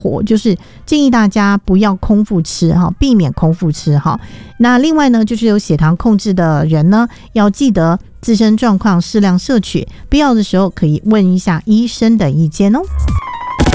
就是建议大家不要空腹吃哈，避免空腹吃哈。那另外呢，就是有血糖控制的人呢，要记得自身状况适量摄取，必要的时候可以问一下医生的意见哦。